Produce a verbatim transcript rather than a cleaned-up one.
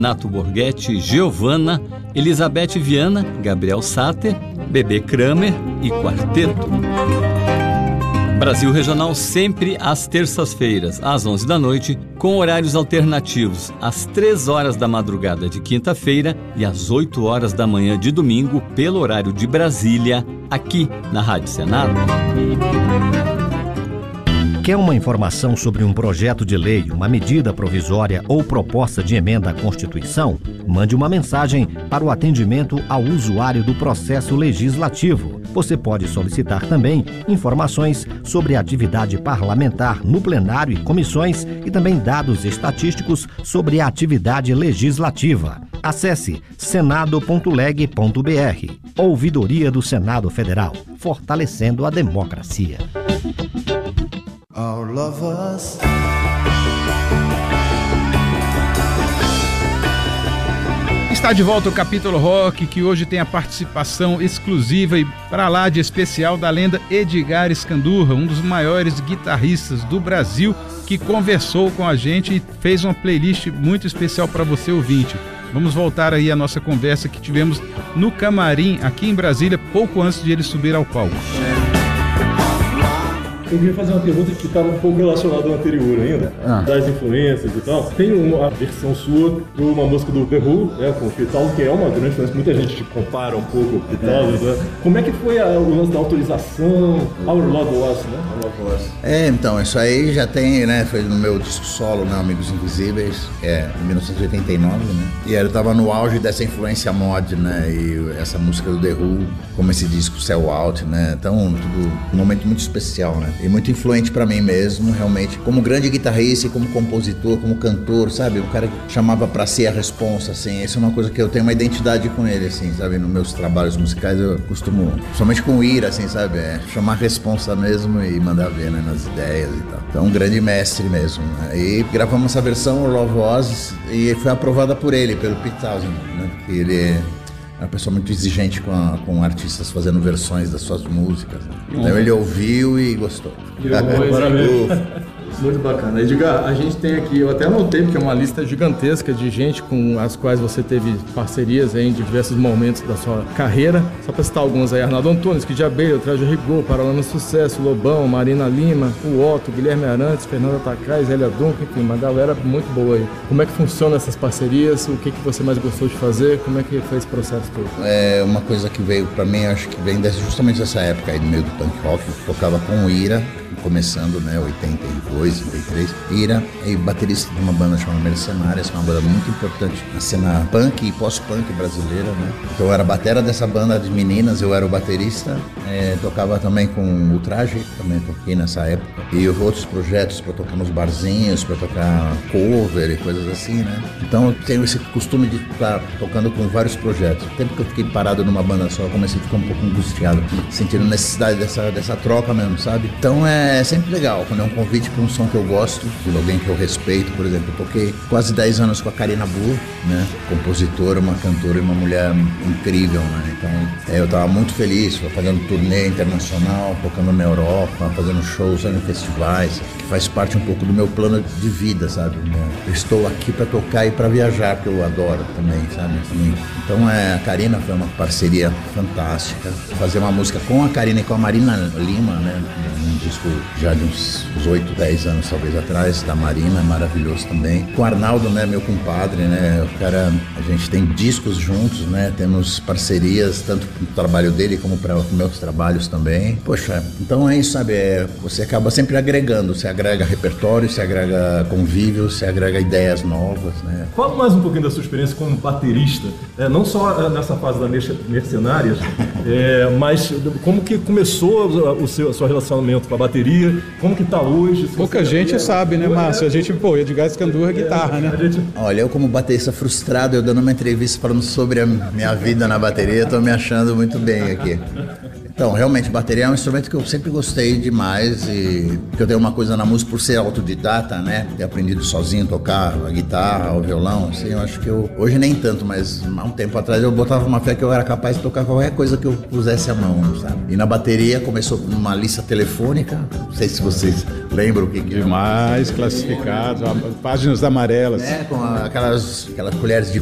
Nato Borghetti, Giovanna, Elizabeth Viana, Gabriel Sater, Bebê Kramer e Quarteto. Brasil Regional sempre às terças-feiras, às onze da noite, com horários alternativos, às três horas da madrugada de quinta-feira e às oito horas da manhã de domingo, pelo horário de Brasília, aqui na Rádio Senado. Quer uma informação sobre um projeto de lei, uma medida provisória ou proposta de emenda à Constituição? Mande uma mensagem para o atendimento ao usuário do processo legislativo. Você pode solicitar também informações sobre a atividade parlamentar no plenário e comissões e também dados estatísticos sobre a atividade legislativa. Acesse senado ponto leg ponto br. Ouvidoria do Senado Federal, fortalecendo a democracia. Our lovers. Está de volta o Capítulo Rock, que hoje tem a participação exclusiva e para lá de especial da lenda Edgar Scandurra, um dos maiores guitarristas do Brasil, que conversou com a gente e fez uma playlist muito especial para você, ouvinte. Vamos voltar aí à nossa conversa que tivemos no camarim aqui em Brasília, pouco antes de ele subir ao palco. Eu queria fazer uma pergunta que estava um pouco relacionada ao anterior ainda, ah. das influências e tal. Tem uma versão sua de uma música do The Who, né, com o Petal, que é uma grande influência. Muita gente te compara um pouco com o Petal, é. né? Como é que foi a, o lance da autorização? Our Love Was, né? Our Love Was. É, então, isso aí já tem, né? Foi no meu disco solo, né? Amigos Invisíveis, é, em mil novecentos e oitenta e nove, né? E eu tava no auge dessa influência mod, né? E essa música do The Who, como esse disco Sell Out, né? Então, tudo um momento muito especial, né? E muito influente pra mim mesmo, realmente, como grande guitarrista, como compositor, como cantor, sabe? O cara que chamava pra ser a responsa, assim, isso é uma coisa que eu tenho uma identidade com ele, assim, sabe? Nos meus trabalhos musicais eu costumo, somente com o Ira, assim, sabe? É, chamar a responsa mesmo e mandar ver, né? Nas ideias e tal. Então, um grande mestre mesmo, né? E gravamos essa versão, o Love Was, e foi aprovada por ele, pelo Pete Townshend, né? Que ele é uma pessoa muito exigente com, a, com artistas fazendo versões das suas músicas. Né? Então ele ouviu e gostou. Muito bacana. Edgar, a gente tem aqui, eu até anotei, porque é uma lista gigantesca de gente com as quais você teve parcerias aí em diversos momentos da sua carreira. Só para citar alguns aí: Arnaldo Antunes, Kid Abelha, Traje Rigor, Paralama Sucesso, Lobão, Marina Lima, o Otto, Guilherme Arantes, Fernanda Tacais, Elia Duncan, enfim, uma galera muito boa aí. Como é que funcionam essas parcerias? O que, que você mais gostou de fazer? Como é que foi esse processo todo? É uma coisa que veio para mim, acho que vem desse, justamente dessa época aí, no meio do punk rock. Eu tocava com o Ira, começando, né, oitenta e dois, oitenta e três, Ira é baterista de uma banda chamada Mercenárias, uma banda muito importante na cena punk e pós-punk brasileira, né? Então eu era batera dessa banda de meninas, eu era o baterista, é, tocava também com o Traje, também toquei nessa época, e outros projetos para tocar nos barzinhos, para tocar cover e coisas assim, né? Então eu tenho esse costume de estar tocando com vários projetos. O tempo que eu fiquei parado numa banda só, eu comecei a ficar um pouco angustiado, sentindo necessidade dessa, dessa troca mesmo, sabe? Então é É sempre legal, quando é um convite para um som que eu gosto, de alguém que eu respeito. Por exemplo, eu toquei quase dez anos com a Karina Burr, né? Compositora, uma cantora e uma mulher incrível, né? Então, é, eu estava muito feliz, fazendo turnê internacional, tocando na Europa, fazendo shows em festivais, que faz parte um pouco do meu plano de vida, sabe? Eu estou aqui para tocar e para viajar, que eu adoro também, sabe? Então, é, a Karina foi uma parceria fantástica. Fazer uma música com a Karina e com a Marina Lima, né? Um disco já de uns oito, dez anos talvez atrás, da Marina, maravilhoso também. Com o Arnaldo, né, meu compadre, né, o cara, a gente tem discos juntos, né, temos parcerias, tanto pro trabalho dele como para os meus trabalhos também. Poxa, então é isso, sabe, é, você acaba sempre agregando, você agrega repertório, você agrega convívio, você agrega ideias novas, né. Fala mais um pouquinho da sua experiência como baterista, é, não só nessa fase da Mercenárias, é, mas como que começou o seu, o seu relacionamento com a bateria, como que tá hoje? Pouca gente é, sabe, né, Márcio? A gente, pô, Edgar Scandurra, guitarra, né? Gente... Olha, eu como baterista frustrado, eu dando uma entrevista falando sobre a minha vida na bateria, tô me achando muito bem aqui. Então, realmente, bateria é um instrumento que eu sempre gostei demais e porque eu tenho uma coisa na música por ser autodidata, né? Ter aprendido sozinho a tocar a guitarra, o violão, assim, eu acho que eu... Hoje nem tanto, mas há um tempo atrás eu botava uma fé que eu era capaz de tocar qualquer coisa que eu pusesse a mão, sabe? E na bateria começou com uma lista telefônica, não sei se vocês lembram o que que Demais, classificado, páginas amarelas. é, com aquelas, aquelas colheres de